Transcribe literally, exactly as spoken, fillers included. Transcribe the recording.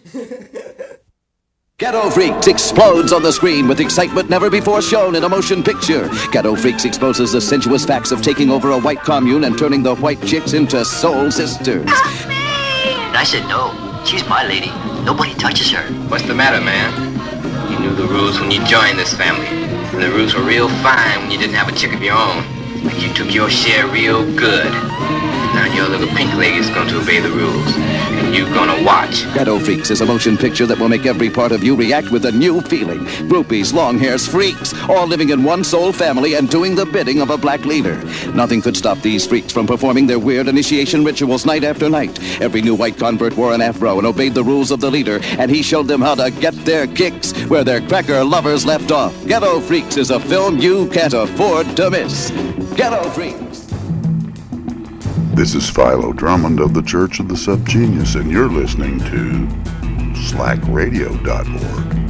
Ghetto Freaks explodes on the screen with excitement never before shown in a motion picture. Ghetto Freaks exposes the sensuous facts of taking over a white commune and turning the white chicks into soul sisters. I said no. She's my lady. Nobody touches her. What's the matter, man? You knew the rules when you joined this family. And the rules were real fine when you didn't have a chick of your own. Like you took your share real good. Now your little pink lady is going to obey the rules. And you're going to watch. Ghetto Freaks is a motion picture that will make every part of you react with a new feeling. Groupies, long hairs, freaks, all living in one soul family and doing the bidding of a black leader. Nothing could stop these freaks from performing their weird initiation rituals night after night. Every new white convert wore an afro and obeyed the rules of the leader, and he showed them how to get their kicks where their cracker lovers left off. Ghetto Freaks is a film you can't afford to miss. Ghetto Freaks. This is Philo Drummond of the Church of the Subgenius, and you're listening to slack radio dot org.